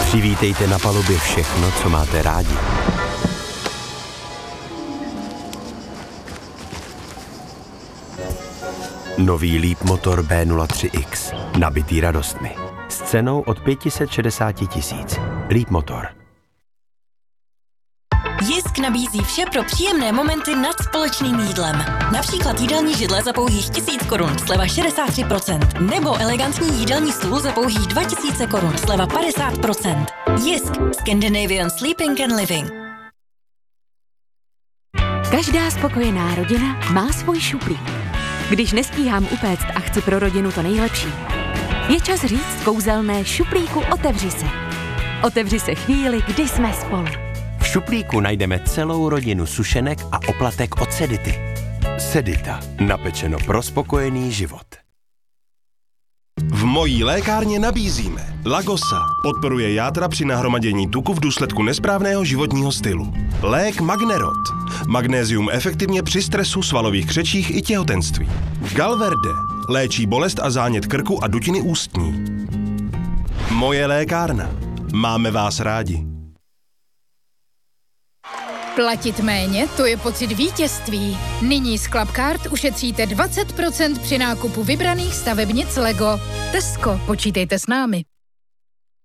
Přivítejte na palubě všechno, co máte rádi. Nový Leapmotor B03X, nabitý radostmi. S cenou od 560 000. Leapmotor. Jisk nabízí vše pro příjemné momenty nad společným jídlem. Například jídelní židle za pouhých 1000 korun, sleva 63%. Nebo elegantní jídelní stůl za pouhých 2000 korun, sleva 50%. Jisk. Scandinavian Sleeping and Living. Každá spokojená rodina má svůj šuplík. Když nestíhám upéct a chci pro rodinu to nejlepší, je čas říct kouzelné šuplíku otevři se. Otevři se chvíli, kdy jsme spolu. V šuplíku najdeme celou rodinu sušenek a oplatek od Sedity. Sedita. Napečeno pro spokojený život. V mojí lékárně nabízíme Lagosa. Podporuje játra při nahromadění tuku v důsledku nesprávného životního stylu. Lék Magnerot. Magnézium efektivně při stresu, svalových křečích i těhotenství. Galverde. Léčí bolest a zánět krku a dutiny ústní. Moje lékárna. Máme vás rádi. Platit méně, to je pocit vítězství. Nyní s Clubcard ušetříte 20% při nákupu vybraných stavebnic Lego. Tesco, počítejte s námi.